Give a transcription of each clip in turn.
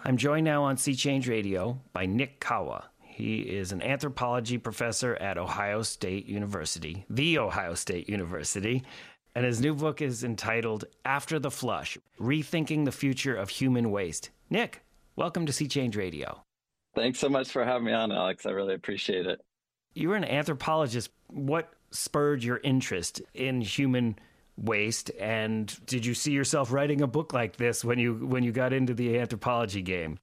I'm joined now on Sea Change Radio by Nick Kawa. He is an anthropology professor at Ohio State University, The Ohio State University, and his new book is entitled After the Flush, Rethinking the Future of Human Waste. Nick, welcome to Sea Change Radio. Thanks so much for having me on, Alex. I really appreciate it. You're an anthropologist. What spurred your interest in human waste, and did you see yourself writing a book like this when you got into the anthropology game?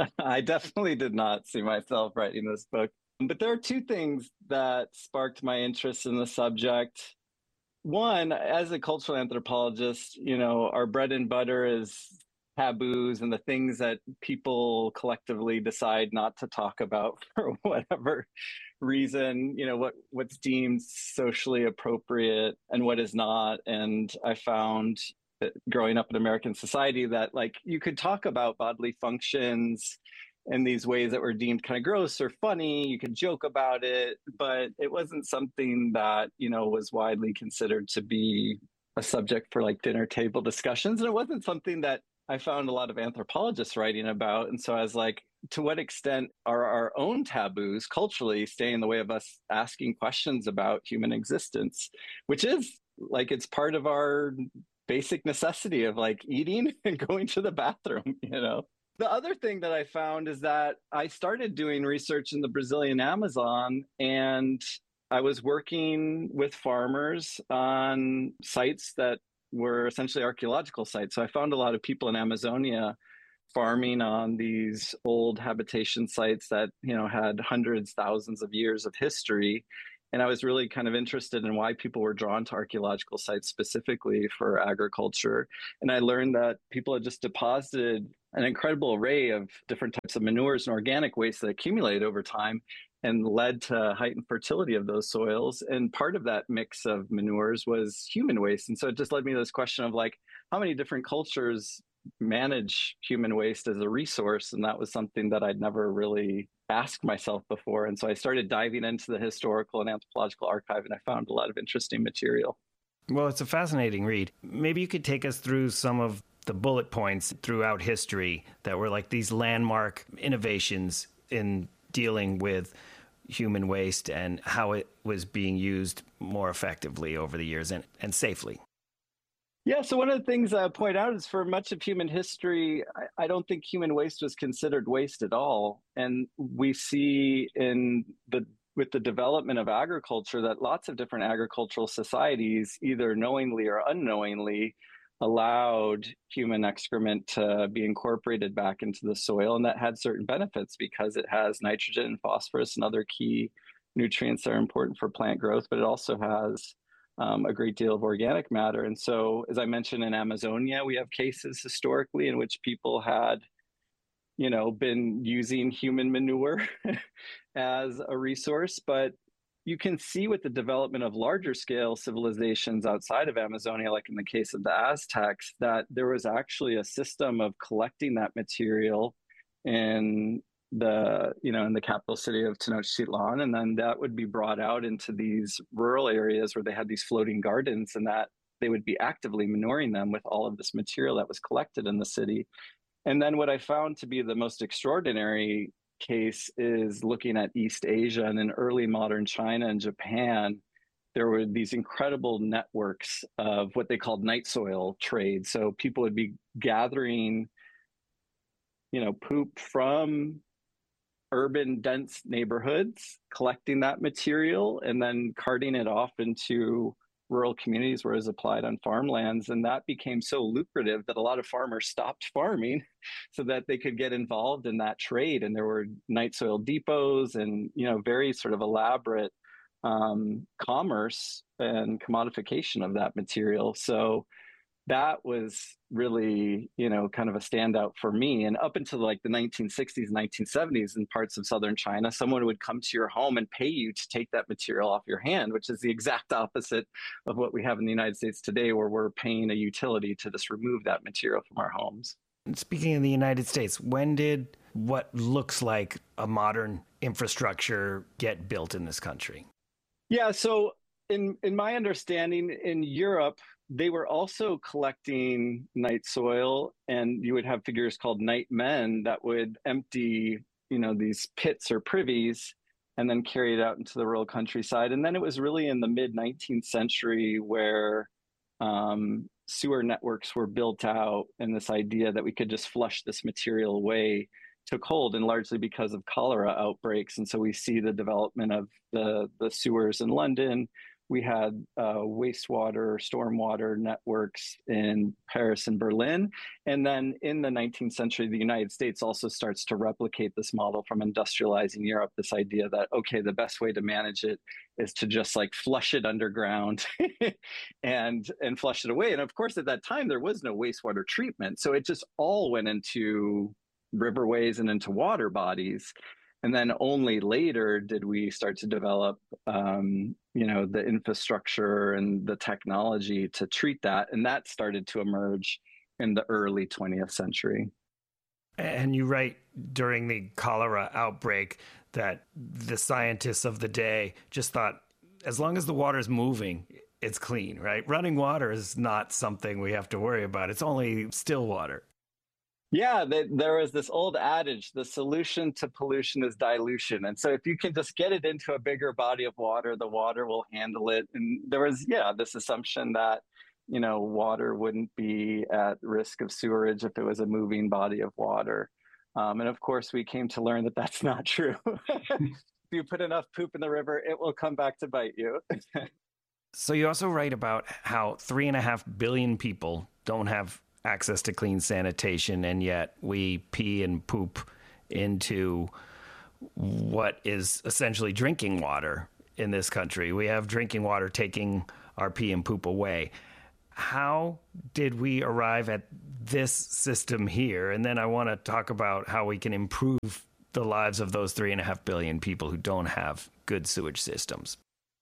I definitely did not see myself writing this book, but there are two things that sparked my interest in the subject. One, as a cultural anthropologist, our bread and butter is taboos and the things that people collectively decide not to talk about for whatever reason, what's deemed socially appropriate and what is not. And I found that growing up in American society that you could talk about bodily functions in these ways that were deemed kind of gross or funny. You could joke about it, but it wasn't something that, was widely considered to be a subject for dinner table discussions. And it wasn't something that I found a lot of anthropologists writing about. And so I was like, to what extent are our own taboos culturally staying in the way of us asking questions about human existence, which is it's part of our basic necessity of eating and going to the bathroom, The other thing that I found is that I started doing research in the Brazilian Amazon, and I was working with farmers on sites that were essentially archaeological sites. So I found a lot of people in Amazonia farming on these old habitation sites that, had hundreds, thousands of years of history. And I was really kind of interested in why people were drawn to archaeological sites specifically for agriculture. And I learned that people had just deposited an incredible array of different types of manures and organic waste that accumulated over time and led to heightened fertility of those soils. And part of that mix of manures was human waste. And so it just led me to this question of how many different cultures manage human waste as a resource? And that was something that I'd never really asked myself before. And so I started diving into the historical and anthropological archive, and I found a lot of interesting material. Well, it's a fascinating read. Maybe you could take us through some of the bullet points throughout history that were these landmark innovations in dealing with human waste and how it was being used more effectively over the years and safely. Yeah, so one of the things I point out is for much of human history, I don't think human waste was considered waste at all. And we see with the development of agriculture that lots of different agricultural societies, either knowingly or unknowingly, allowed human excrement to be incorporated back into the soil. And that had certain benefits because it has nitrogen and phosphorus and other key nutrients that are important for plant growth, but it also has a great deal of organic matter. And so, as I mentioned, in Amazonia, we have cases historically in which people had, been using human manure as a resource. But you can see with the development of larger scale civilizations outside of Amazonia, like in the case of the Aztecs, that there was actually a system of collecting that material in the capital city of Tenochtitlan, and then that would be brought out into these rural areas where they had these floating gardens, and that they would be actively manuring them with all of this material that was collected in the city. And then what I found to be the most extraordinary case is looking at East Asia and in early modern China and Japan. There were these incredible networks of what they called night soil trade. So people would be gathering, poop from urban dense neighborhoods, collecting that material and then carting it off into rural communities where it was applied on farmlands. And that became so lucrative that a lot of farmers stopped farming so that they could get involved in that trade. And there were night soil depots and, very sort of elaborate commerce and commodification of that material. So that was really, kind of a standout for me. And up until the 1960s, 1970s in parts of southern China, someone would come to your home and pay you to take that material off your hand, which is the exact opposite of what we have in the United States today, where we're paying a utility to just remove that material from our homes. Speaking of the United States, when did what looks like a modern infrastructure get built in this country? Yeah, so in my understanding, in Europe, they were also collecting night soil, and you would have figures called night men that would empty, these pits or privies and then carry it out into the rural countryside. And then it was really in the mid 19th century where sewer networks were built out, and this idea that we could just flush this material away took hold, and largely because of cholera outbreaks. And so we see the development of the sewers in London. We had wastewater, stormwater networks in Paris and Berlin. And then in the 19th century, the United States also starts to replicate this model from industrializing Europe, this idea that, okay, the best way to manage it is to just like flush it underground and flush it away. And of course, at that time, there was no wastewater treatment. So it just all went into riverways and into water bodies. And then only later did we start to develop, the infrastructure and the technology to treat that. And that started to emerge in the early 20th century. And you write during the cholera outbreak that the scientists of the day just thought, as long as the water is moving, it's clean, right? Running water is not something we have to worry about. It's only still water. Yeah, there was this old adage, the solution to pollution is dilution. And so if you can just get it into a bigger body of water, the water will handle it. And there was, this assumption that, water wouldn't be at risk of sewerage if it was a moving body of water. And of course, we came to learn that that's not true. If you put enough poop in the river, it will come back to bite you. So you also write about how 3.5 billion people don't have access to clean sanitation, and yet we pee and poop into what is essentially drinking water in this country. We have drinking water taking our pee and poop away. How did we arrive at this system here? And then I want to talk about how we can improve the lives of those 3.5 billion people who don't have good sewage systems.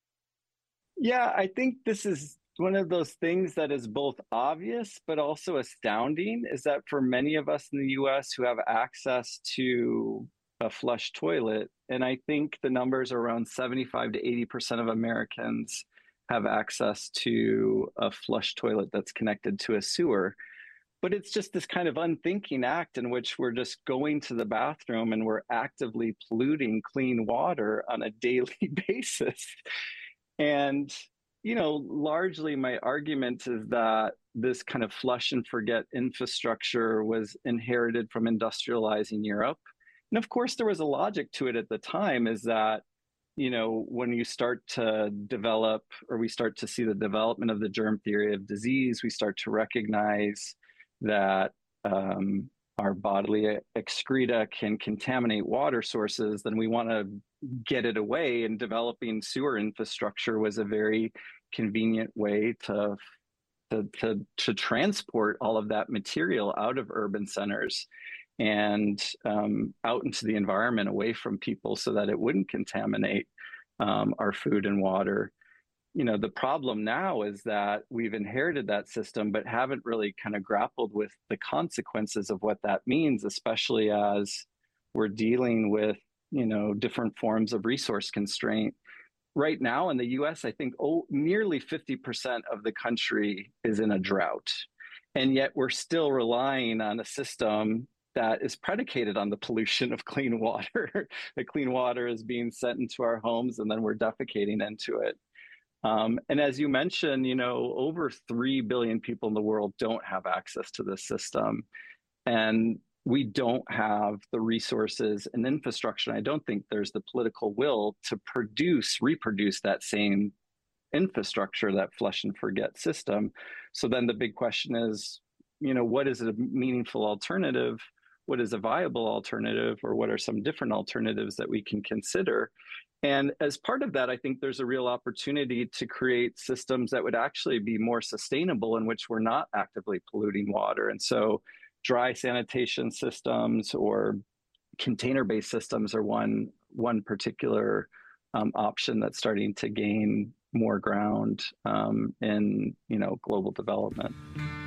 Yeah, I think this is one of those things that is both obvious but also astounding, is that for many of us in the US who have access to a flush toilet, and I think the numbers are around 75 to 80% of Americans have access to a flush toilet that's connected to a sewer. But it's just this kind of unthinking act in which we're just going to the bathroom and we're actively polluting clean water on a daily basis. And largely my argument is that this kind of flush and forget infrastructure was inherited from industrializing Europe. And of course, there was a logic to it at the time, is that, when you start to develop, or we start to see the development of the germ theory of disease, we start to recognize that our bodily excreta can contaminate water sources, then we want to get it away, and developing sewer infrastructure was a very convenient way to transport all of that material out of urban centers and out into the environment, away from people, so that it wouldn't contaminate our food and water. The problem now is that we've inherited that system, but haven't really kind of grappled with the consequences of what that means, especially as we're dealing with, different forms of resource constraint. Right now in the US, I think nearly 50% of the country is in a drought. And yet we're still relying on a system that is predicated on the pollution of clean water. The clean water is being sent into our homes, and then we're defecating into it. And as you mentioned, over 3 billion people in the world don't have access to this system. And we don't have the resources and infrastructure. I don't think there's the political will to reproduce that same infrastructure, that flush and forget system. So then the big question is, what is a meaningful alternative? What is a viable alternative? Or what are some different alternatives that we can consider? And as part of that, I think there's a real opportunity to create systems that would actually be more sustainable, in which we're not actively polluting water. And so dry sanitation systems or container-based systems are one particular option that's starting to gain more ground in global development.